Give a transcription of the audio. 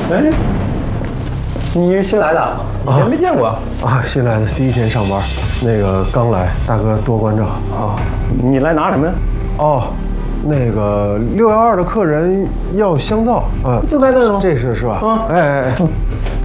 哎，你新来的？以前没见过啊，新来的，第一天上班，那个刚来，大哥多关照啊。你来拿什么呀？ 哦，那个612的客人要香皂啊， 就在这儿吗？ 这是吧？ 啊， 哎，